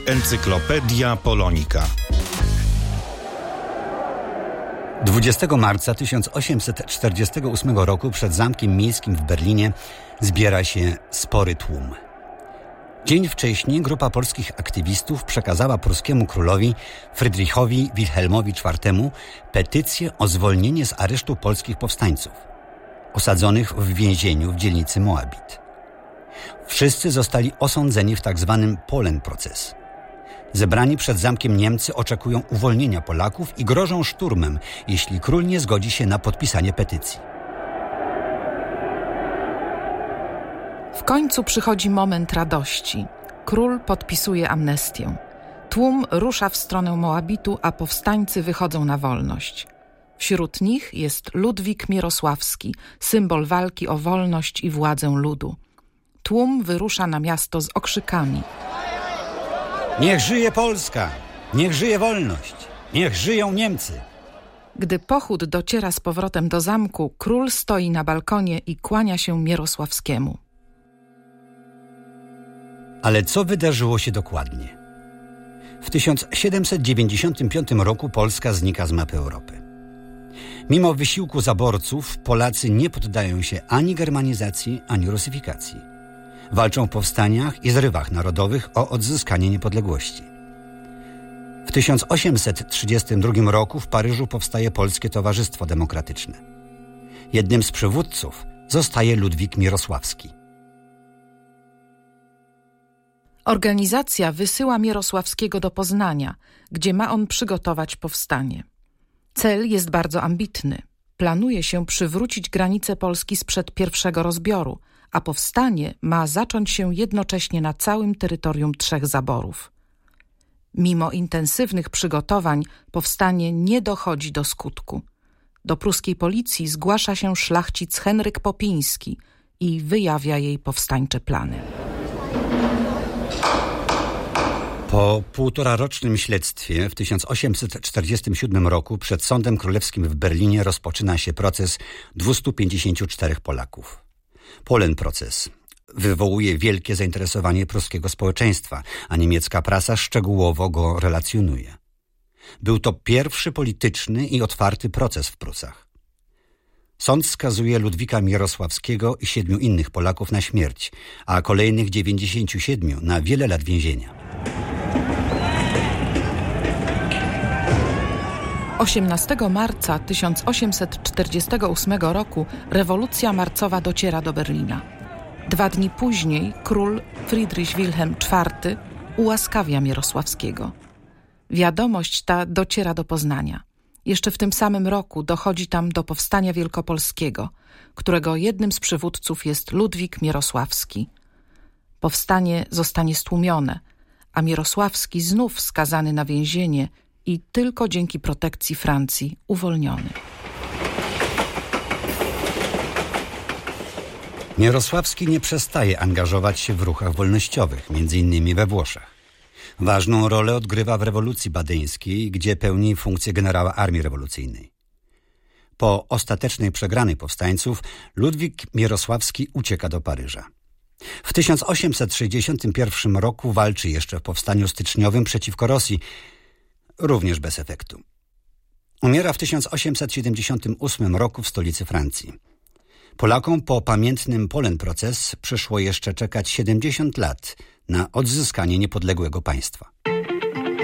Encyklopedia Polonika. 20 marca 1848 roku przed Zamkiem Miejskim w Berlinie zbiera się spory tłum. Dzień wcześniej grupa polskich aktywistów przekazała pruskiemu królowi Frydrichowi Wilhelmowi IV petycję o zwolnienie z aresztu polskich powstańców, osadzonych w więzieniu w dzielnicy Moabit. Wszyscy zostali osądzeni w tzw. Polenproces. Zebrani przed zamkiem Niemcy oczekują uwolnienia Polaków i grożą szturmem, jeśli król nie zgodzi się na podpisanie petycji. W końcu przychodzi moment radości. Król podpisuje amnestię. Tłum rusza w stronę Moabitu, a powstańcy wychodzą na wolność. Wśród nich jest Ludwik Mierosławski, symbol walki o wolność i władzę ludu. Tłum wyrusza na miasto z okrzykami. Niech żyje Polska! Niech żyje wolność! Niech żyją Niemcy! Gdy pochód dociera z powrotem do zamku, król stoi na balkonie i kłania się Mierosławskiemu. Ale co wydarzyło się dokładnie? W 1795 roku Polska znika z mapy Europy. Mimo wysiłku zaborców, Polacy nie poddają się ani germanizacji, ani rusyfikacji. Walczą w powstaniach i zrywach narodowych o odzyskanie niepodległości. W 1832 roku w Paryżu powstaje Polskie Towarzystwo Demokratyczne. Jednym z przywódców zostaje Ludwik Mierosławski. Organizacja wysyła Mierosławskiego do Poznania, gdzie ma on przygotować powstanie. Cel jest bardzo ambitny. Planuje się przywrócić granice Polski sprzed pierwszego rozbioru, a powstanie ma zacząć się jednocześnie na całym terytorium 3 zaborów. Mimo intensywnych przygotowań powstanie nie dochodzi do skutku. Do pruskiej policji zgłasza się szlachcic Henryk Popiński i wyjawia jej powstańcze plany. Po półtorarocznym śledztwie w 1847 roku przed Sądem Królewskim w Berlinie rozpoczyna się proces 254 Polaków. Polenproces wywołuje wielkie zainteresowanie pruskiego społeczeństwa, a niemiecka prasa szczegółowo go relacjonuje. Był to pierwszy polityczny i otwarty proces w Prusach. Sąd skazuje Ludwika Mierosławskiego i 7 innych Polaków na śmierć, a kolejnych 97 na wiele lat więzienia. 18 marca 1848 roku rewolucja marcowa dociera do Berlina. 2 dni później król Friedrich Wilhelm IV ułaskawia Mierosławskiego. Wiadomość ta dociera do Poznania. Jeszcze w tym samym roku dochodzi tam do powstania wielkopolskiego, którego jednym z przywódców jest Ludwik Mierosławski. Powstanie zostanie stłumione, a Mierosławski znów skazany na więzienie i tylko dzięki protekcji Francji uwolniony. Mierosławski nie przestaje angażować się w ruchach wolnościowych, m.in. we Włoszech. Ważną rolę odgrywa w rewolucji badyjskiej, gdzie pełni funkcję generała armii rewolucyjnej. Po ostatecznej przegranej powstańców Ludwik Mierosławski ucieka do Paryża. W 1861 roku walczy jeszcze w powstaniu styczniowym przeciwko Rosji, również bez efektu. Umiera w 1878 roku w stolicy Francji. Polakom po pamiętnym Polenproces przyszło jeszcze czekać 70 lat na odzyskanie niepodległego państwa.